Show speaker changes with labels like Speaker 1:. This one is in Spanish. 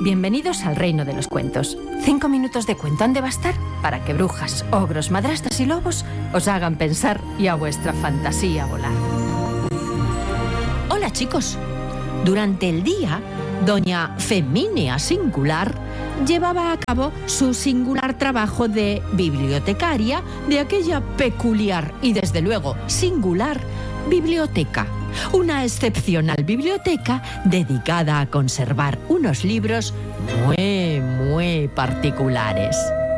Speaker 1: Bienvenidos al reino de los cuentos. 5 minutos de cuento han de bastar para que brujas, ogros, madrastas y lobos os hagan pensar y a vuestra fantasía volar.
Speaker 2: Hola chicos. Durante el día, doña Femínea Singular llevaba a cabo su singular trabajo de bibliotecaria de aquella peculiar y desde luego singular biblioteca. Una excepcional biblioteca dedicada a conservar unos libros muy particulares.